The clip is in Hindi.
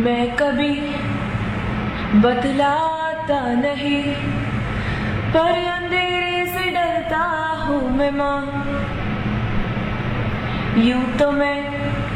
मैं कभी बतलाता नहीं, पर अंधेरे से डरता हूँ मैं माँ। यूं तो मैं